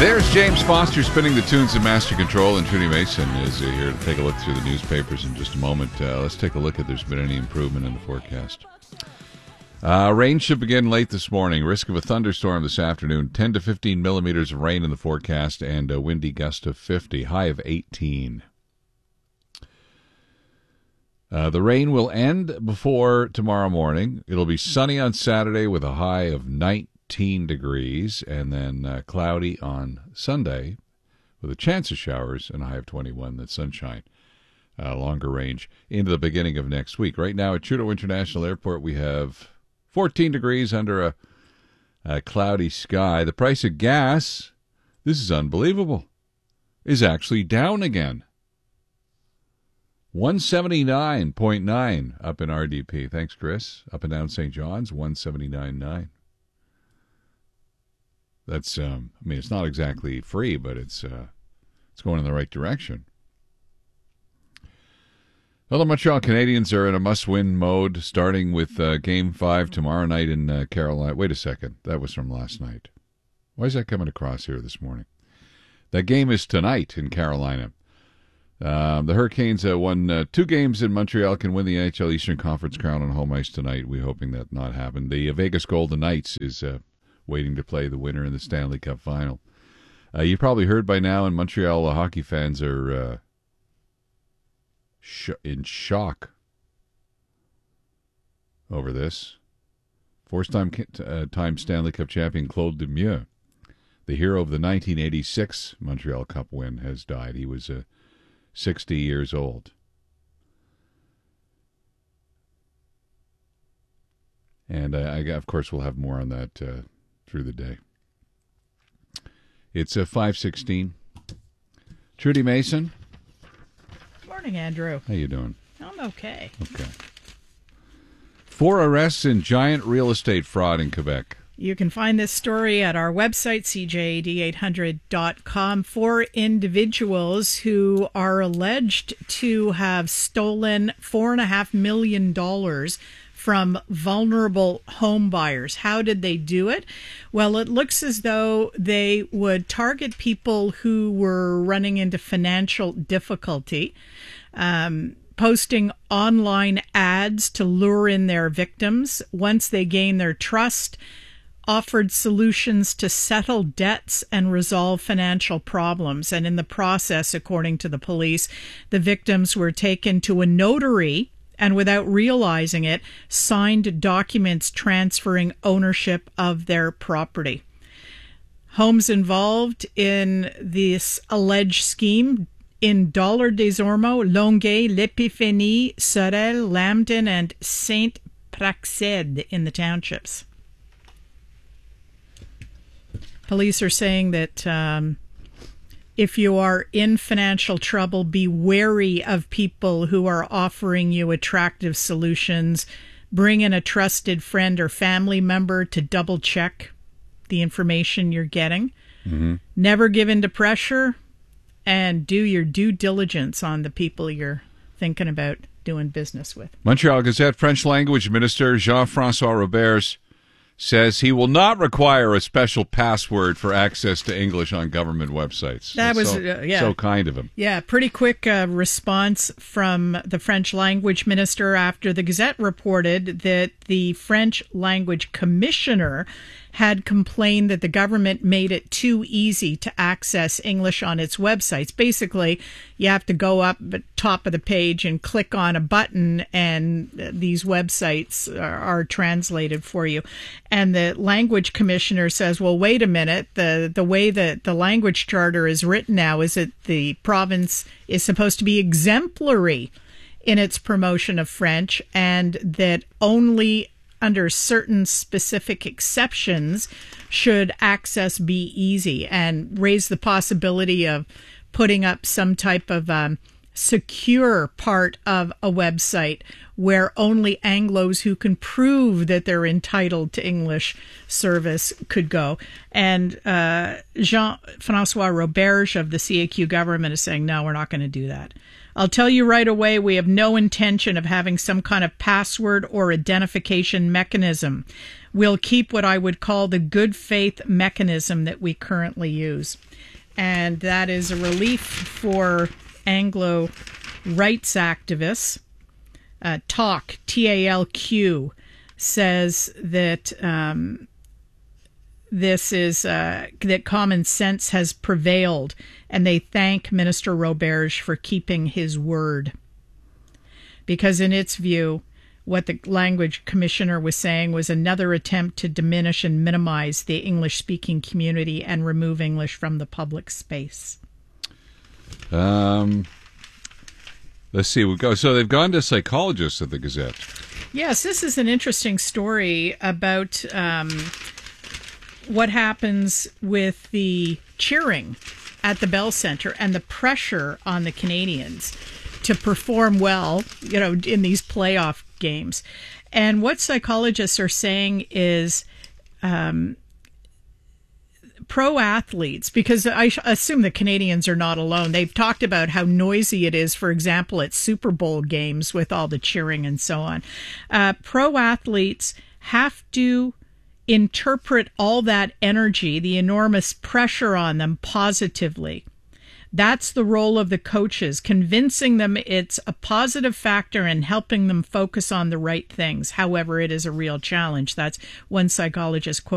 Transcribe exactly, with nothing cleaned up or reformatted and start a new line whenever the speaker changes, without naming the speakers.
There's James Foster spinning the tunes in Master Control, and Trudy Mason is here to take a look through the newspapers in just a moment. Uh, let's take a look if there's been any improvement in the forecast. Uh, rain should begin late this morning. Risk of a thunderstorm this afternoon. ten to fifteen millimeters of rain in the forecast, and a windy gust of fifty. High of eighteen. Uh, the rain will end before tomorrow morning. It'll be sunny on Saturday with a high of nineteen degrees, and then uh, cloudy on Sunday with a chance of showers and a high of twenty-one. That's sunshine. Uh, longer range into the beginning of next week. Right now at Trudeau International Airport, we have fourteen degrees under a, a cloudy sky. The price of gas, this is unbelievable, is actually down again. one seventy-nine point nine up in R D P. Thanks, Chris. Up and down Saint John's, one seventy-nine point nine. That's, um, I mean, it's not exactly free, but it's uh, it's going in the right direction. Well, the Montreal Canadiens are in a must-win mode, starting with uh, Game five tomorrow night in uh, Carolina. Wait a second. That was from last night. Why is that coming across here this morning? That game is tonight in Carolina. Uh, the Hurricanes uh, won uh, two games in Montreal, can win the N H L Eastern Conference crown on home ice tonight. We're hoping that not happen. The uh, Vegas Golden Knights is uh, waiting to play the winner in the Stanley Cup final. Uh, you probably heard by now, and Montreal uh, hockey fans are uh, sh- in shock over this. Fourth-time uh, time Stanley Cup champion Claude Lemieux, the hero of the nineteen eighty-six Montreal Cup win, has died. He was uh, sixty years old. And uh, I, of course, we'll have more on that uh, through the day. It's uh, five sixteen. Trudy Mason.
Good morning, Andrew.
How you doing?
I'm okay.
Okay. Four arrests in giant real estate fraud in Quebec.
You can find this story at our website, c j a d eight hundred dot com. Four individuals who are alleged to have stolen four point five million dollars from vulnerable home buyers. How did they do it? Well, it looks as though they would target people who were running into financial difficulty, um, posting online ads to lure in their victims. Once they gain their trust, offered solutions to settle debts and resolve financial problems. And in the process, according to the police, the victims were taken to a notary and, without realizing it, signed documents transferring ownership of their property. Homes involved in this alleged scheme in Dollar des Ormeaux, Longueuil, L'Épiphanie, Sorel, Lambton, and Saint-Praxed in the townships. Police are saying that um, if you are in financial trouble, be wary of people who are offering you attractive solutions. Bring in a trusted friend or family member to double check the information you're getting. Mm-hmm. Never give in to pressure, and do your due diligence on the people you're thinking about doing business with.
Montreal Gazette French language minister Jean-François Roberts says he will not require a special password for access to English on government websites.
That
That's
was,
so,
uh, yeah.
so kind of him.
Yeah, pretty quick uh, response from the French language minister after the Gazette reported that the French language commissioner had complained that the government made it too easy to access English on its websites. Basically, you have to go up at top of the page and click on a button, and these websites are, are translated for you. And the language commissioner says, well, wait a minute, the, the way that the language charter is written now is that the province is supposed to be exemplary in its promotion of French, and that only under certain specific exceptions should access be easy, and raise the possibility of putting up some type of um, secure part of a website where only Anglos who can prove that they're entitled to English service could go. And uh, Jean-François Roberge of the C A Q government is saying, no, we're not going to do that. I'll tell you right away, we have no intention of having some kind of password or identification mechanism. we'll keep what I would call the good faith mechanism that we currently use. And that is a relief for Anglo rights activists. Uh, Talk, T A L Q, says that um, this is uh, that common sense has prevailed, and they thank Minister Roberge for keeping his word. Because in its view, what the language commissioner was saying was another attempt to diminish and minimize the English-speaking community and remove English from the public space.
Um, let's see. We go. So they've gone to psychologists at the Gazette.
Yes, this is an interesting story about um, what happens with the cheering at the Bell Centre and the pressure on the Canadians to perform well, you know, in these playoff games. And what psychologists are saying is um, pro athletes, because I assume the Canadians are not alone. They've talked about how noisy it is, for example, at Super Bowl games with all the cheering and so on. Uh, pro athletes have to interpret all that energy, the enormous pressure on them, positively. That's the role of the coaches, convincing them it's a positive factor and helping them focus on the right things. However, it is a real challenge. That's one psychologist quote.